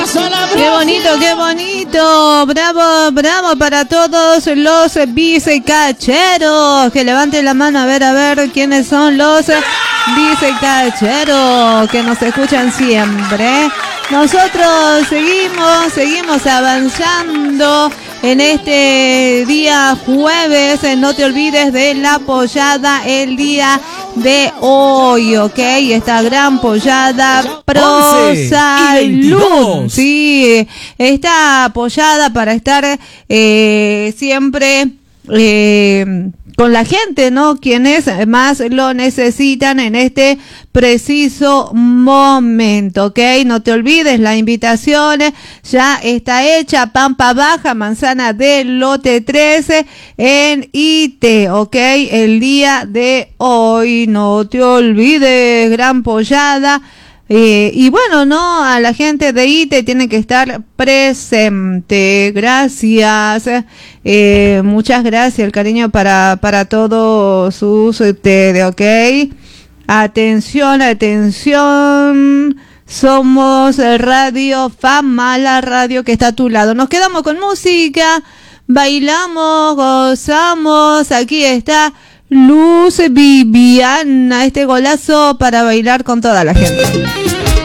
Qué bonito, qué bonito. Bravo, bravo para todos los vicecacheros. Que levanten la mano a ver quiénes son los vicecacheros que nos escuchan siempre. Nosotros seguimos avanzando en este día jueves. No te olvides de la pollada el día de hoy, ¿ok? Esta gran pollada pro salud. Sí, está pollada para estar siempre con la gente, ¿no? Quienes más lo necesitan en este preciso momento, ¿ok? No te olvides, la invitación ya está hecha. Pampa Baja, Manzana del Lote 13 en IT, ¿ok? El día de hoy, no te olvides, gran pollada. Y bueno, no, a la gente de ITE tiene que estar presente. Gracias, muchas gracias, el cariño para todos ustedes, ¿ok? Atención, atención, somos Radio Fama, la radio que está a tu lado. Nos quedamos con música, bailamos, gozamos, aquí está Luz Viviana, este golazo para bailar con toda la gente.